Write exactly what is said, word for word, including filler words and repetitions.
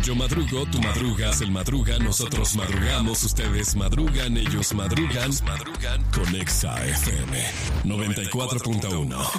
Yo madrugo, tú madrugas, él madruga, nosotros madrugamos, ustedes madrugan, ellos madrugan, madrugan con Exa F M noventa y cuatro punto uno.